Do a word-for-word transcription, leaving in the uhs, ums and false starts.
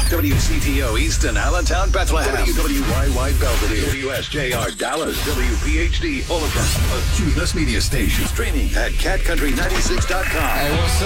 W C T O Easton, Allentown, Bethlehem. W W Y Y Belvedere. W S J R Dallas. W P H D Overcast. A Q This Media Station. Streaming at cat country ninety-six dot com. Hey, what's